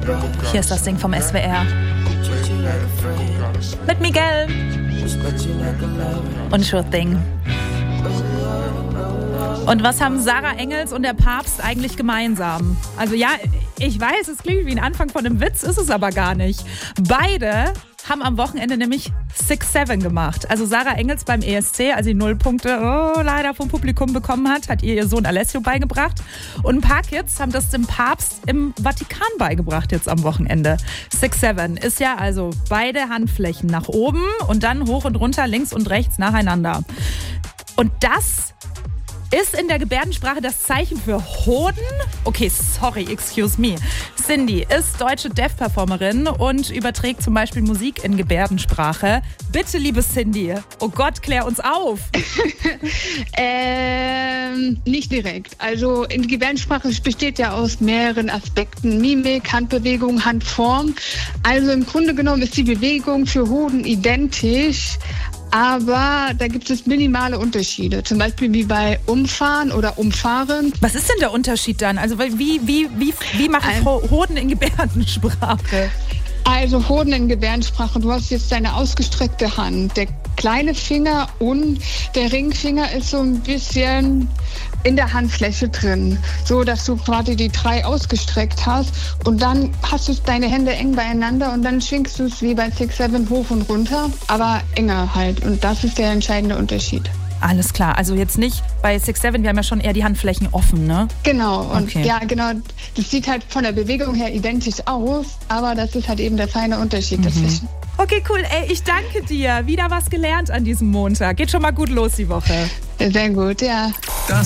Hier ist das Ding vom SWR. Mit Miguel. Und Sure Thing. Und was haben Sarah Engels und der Papst eigentlich gemeinsam? Also ja, ich weiß, es klingt wie ein Anfang von einem Witz, ist es aber gar nicht. Beide haben am Wochenende nämlich 6-7 gemacht. Also Sarah Engels beim ESC, als sie 0 Punkte leider vom Publikum bekommen hat ihr Sohn Alessio beigebracht. Und ein paar Kids haben das dem Papst im Vatikan beigebracht jetzt am Wochenende. 6-7 ist ja also beide Handflächen nach oben und dann hoch und runter, links und rechts nacheinander. Und das ist in der Gebärdensprache das Zeichen für Hoden? Okay, sorry, excuse me. Cindy ist deutsche Deaf-Performerin und überträgt zum Beispiel Musik in Gebärdensprache. Bitte, liebe Cindy, oh Gott, klär uns auf. Nicht direkt. Also in Gebärdensprache besteht ja aus mehreren Aspekten. Mimik, Handbewegung, Handform. Also im Grunde genommen ist die Bewegung für Hoden identisch. Aber da gibt es minimale Unterschiede. Zum Beispiel wie bei Umfahren oder Umfahren. Was ist denn der Unterschied dann? Also wie machen Hoden in Gebärdensprache? Also Hoden in Gebärdensprache, du hast jetzt deine ausgestreckte Hand. Der kleine Finger und der Ringfinger ist so ein bisschen in der Handfläche drin, so dass du quasi die 3 ausgestreckt hast und dann hast du deine Hände eng beieinander und dann schwingst du es wie bei 6-7 hoch und runter, aber enger halt und das ist der entscheidende Unterschied. Alles klar, also jetzt nicht bei 6-7, wir haben ja schon eher die Handflächen offen, ne? Genau, und okay. Ja, genau, das sieht halt von der Bewegung her identisch aus, aber das ist halt eben der feine Unterschied dazwischen. Okay, cool, ey, ich danke dir. Wieder was gelernt an diesem Montag. Geht schon mal gut los die Woche. Sehr gut, ja.